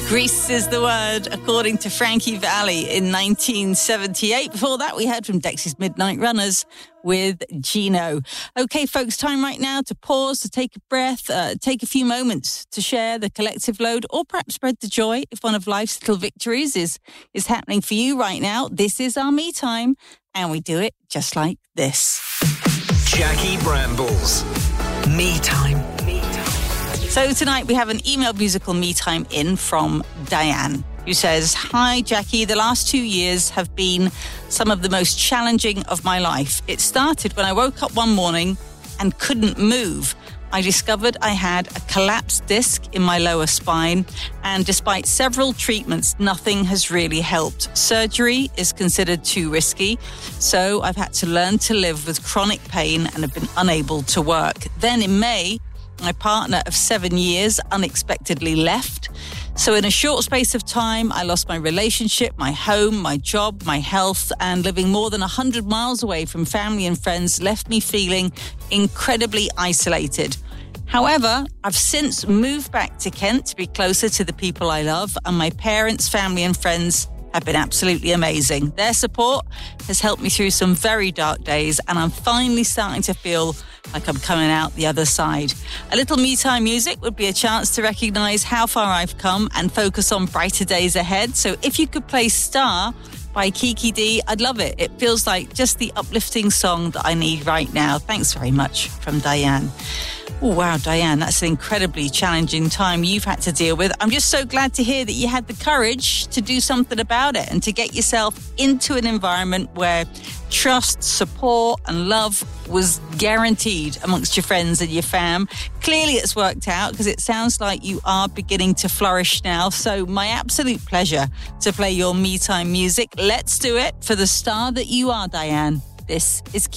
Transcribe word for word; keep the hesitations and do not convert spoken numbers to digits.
Grease is the word, according to Frankie Valli in nineteen seventy-eight. Before that, we heard from Dexys Midnight Runners with Gino. Okay, folks, time right now to pause, to take a breath, uh, take a few moments to share the collective load, or perhaps spread the joy if one of life's little victories is, is happening for you right now. This is our me time, and we do it just like this. Jackie Brambles. Me time. Me time. So tonight we have an email musical me time in from Diane, who says, "Hi Jackie, the last two years have been some of the most challenging of my life. It started when I woke up one morning and couldn't move. I discovered I had a collapsed disc in my lower spine, and despite several treatments, nothing has really helped. Surgery is considered too risky, so I've had to learn to live with chronic pain and have been unable to work. Then in May, my partner of seven years unexpectedly left. So in a short space of time, I lost my relationship, my home, my job, my health, and living more than one hundred miles away from family and friends left me feeling incredibly isolated. However, I've since moved back to Kent to be closer to the people I love, and my parents, family and friends have been absolutely amazing. Their support has helped me through some very dark days, and I'm finally starting to feel like I'm coming out the other side. A little me time music would be a chance to recognise how far I've come and focus on brighter days ahead. So if you could play Star by Kiki D, I'd love it. It feels like just the uplifting song that I need right now. Thanks very much," from Diane. Oh, wow, Diane, that's an incredibly challenging time you've had to deal with. I'm just so glad to hear that you had the courage to do something about it and to get yourself into an environment where trust, support and love was guaranteed amongst your friends and your fam. Clearly it's worked out, because it sounds like you are beginning to flourish now. So my absolute pleasure to play your me time music. Let's do it for the star that you are, Diane. This is